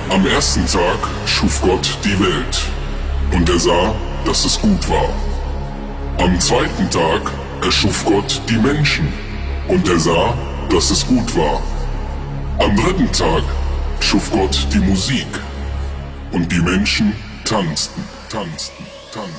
Am ersten Tag schuf Gott die Welt, und er sah, dass es gut war. Am zweiten Tag erschuf Gott die Menschen, und er sah, dass es gut war. Am dritten Tag schuf Gott die Musik, und die Menschen tanzten.